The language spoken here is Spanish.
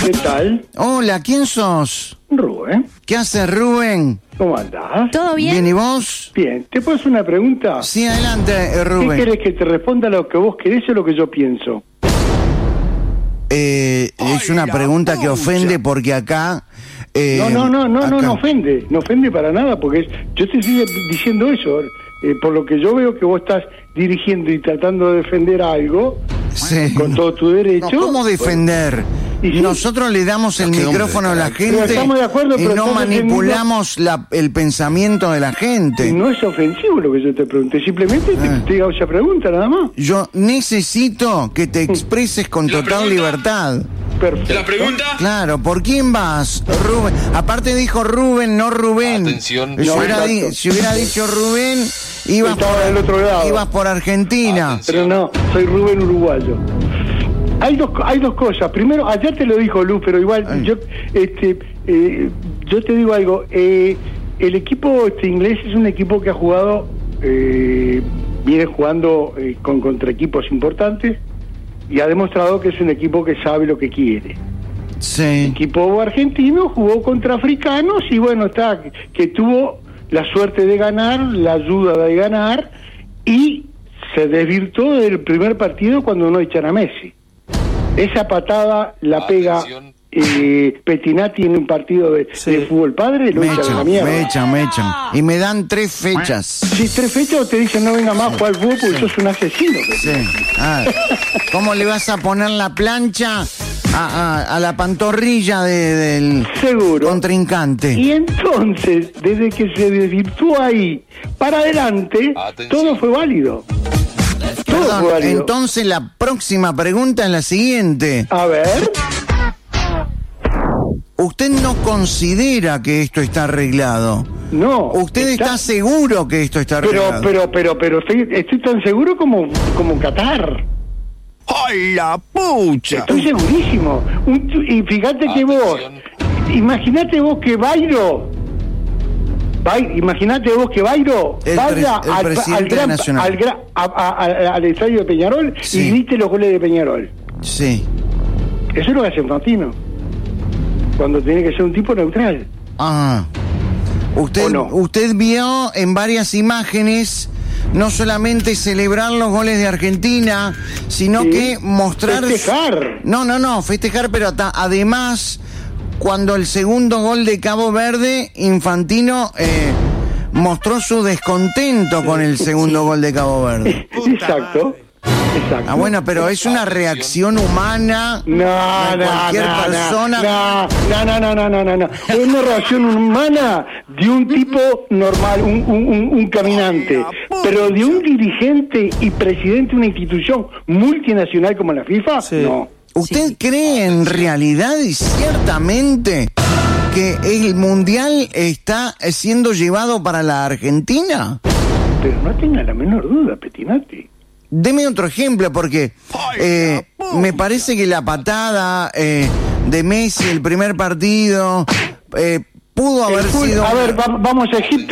¿Qué tal? Hola, ¿quién sos? Rubén. ¿Qué haces, Rubén? ¿Cómo andás? ¿Todo bien? ¿Bien y vos? Bien. ¿Te puedo hacer una pregunta? Sí, adelante, ¿Qué Rubén. querés, que te responda lo que vos querés o lo que yo pienso? Es una pregunta que ofende porque acá... No ofende para nada, porque yo te estoy diciendo eso, por lo que yo veo que vos estás dirigiendo y tratando de defender algo, Sí. con todo tu derecho. No, ¿cómo defender? Y sí. Nosotros le damos el micrófono a la gente Pero estamos de acuerdo, y pero no estás manipulamos el pensamiento de la gente. No es ofensivo lo que yo te pregunté, simplemente te hago esa pregunta nada más. Yo necesito que te expreses con ¿La total pregunta? libertad. Perfecto. ¿La pregunta? Claro, ¿por quién vas, Rubén? Aparte dijo Rubén, no Rubén. Atención. Si No, hubiera, exacto. si hubiera dicho Rubén, ibas Estaba del otro lado. ibas por Argentina. Pero no, soy Rubén uruguayo. Hay dos cosas. Primero, ayer te lo dijo Luz, pero igual yo te digo algo. El equipo inglés es un equipo que ha jugado, viene jugando contra equipos importantes y ha demostrado que es un equipo que sabe lo que quiere. Sí. El equipo argentino jugó contra africanos y bueno, que tuvo la suerte de ganar, la ayuda de ganar y se desvirtuó del primer partido cuando no echan a Messi. Esa patada la pega Atención. Pettinati en un partido de fútbol padre, lo Me echan a la echan, mierda. me echan. Y me dan 3 fechas. Si 3 fechas te dicen no venga más a jugar al fútbol porque sos un asesino. Sí. Ah, ¿cómo le vas a poner la plancha a la pantorrilla del Seguro. contrincante? Y entonces, desde que se desvirtuó ahí para adelante, Atención. todo fue válido. Todo Perdón, fue válido. entonces la próxima pregunta es la siguiente. A ver, ¿Usted no considera que esto está arreglado? no. ¿Usted está seguro que esto está arreglado? Pero estoy tan seguro como Qatar. ¡Ay, la pucha! Estoy segurísimo. Y fíjate que vos, imagínate vos que Bairo vaya El presidente nacional. al estadio de Peñarol Sí. y grite los goles de Peñarol. Sí. Eso es lo que hace Fantino, cuando tiene que ser un tipo neutral. Ah. ¿O no? Usted vio en varias imágenes no solamente celebrar los goles de Argentina, sino Sí. que mostrar... Festejar. No, festejar, pero además, cuando el segundo gol de Cabo Verde, Infantino mostró su descontento con el segundo gol de Cabo Verde. Exacto. Ah, bueno, pero es una reacción humana. No. Cualquier persona... No. Es una reacción humana de un tipo normal, un caminante, pero de un dirigente y presidente de una institución multinacional como la FIFA, no. ¿Usted cree en realidad y ciertamente que el Mundial está siendo llevado para la Argentina? Pero no tenga la menor duda, Pettinati. Deme otro ejemplo, porque me parece que la patada de Messi, el primer partido, pudo haber sido... A ver, vamos a Egipto.